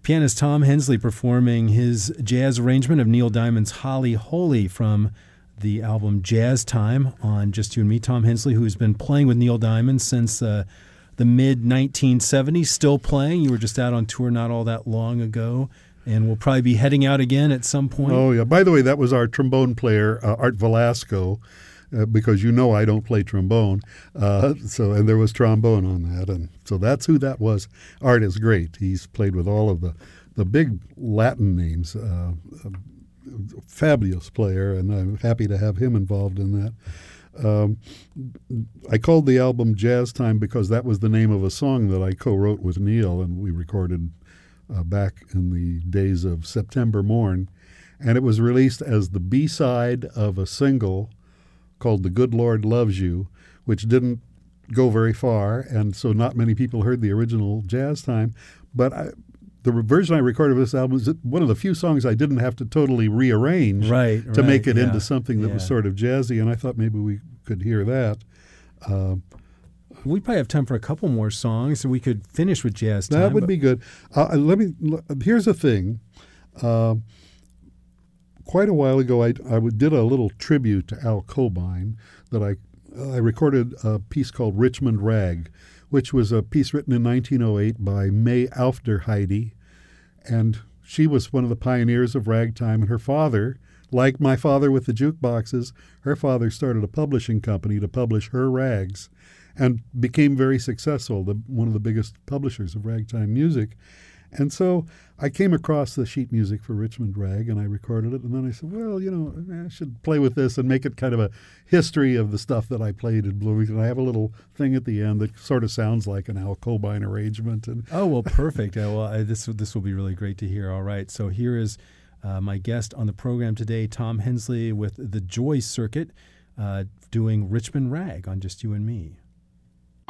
Pianist Tom Hensley performing his jazz arrangement of Neil Diamond's Holly Holy from the album Jazz Time on Just You and Me. Tom Hensley, who's been playing with Neil Diamond since the mid-1970s, still playing. You were just out on tour not all that long ago, and we'll probably be heading out again at some point. Oh, yeah. By the way, that was our trombone player, Art Velasco, because you know I don't play trombone. And there was trombone on that. And so that's who that was. Art is great. He's played with all of the big Latin names. Fabulous player, and I'm happy to have him involved in that. I called the album Jazz Time because that was the name of a song that I co-wrote with Neil, and we recorded back in the days of September Morn. And it was released as the B-side of a single called The Good Lord Loves You, which didn't go very far, and so not many people heard the original Jazz Time. But the version I recorded of this album is one of the few songs I didn't have to totally rearrange to make it into something that was sort of jazzy, and I thought maybe we could hear that. We probably have time for a couple more songs, so we could finish with Jazz Time. That would be good. Here's the thing. Quite a while ago, I did a little tribute to Al Cobain that I recorded a piece called Richmond Rag, which was a piece written in 1908 by May Aufderheide, and she was one of the pioneers of ragtime, and her father, like my father with the jukeboxes, her father started a publishing company to publish her rags and became very successful, one of the biggest publishers of ragtime music. And so I came across the sheet music for Richmond Rag, and I recorded it, and then I said, well, I should play with this and make it kind of a history of the stuff that I played in Blue Week. And I have a little thing at the end that sort of sounds like an Al Cobain arrangement. Oh, well, perfect. This will be really great to hear. All right, so here is my guest on the program today, Tom Hensley with the Joy Circuit, doing Richmond Rag on Just You and Me.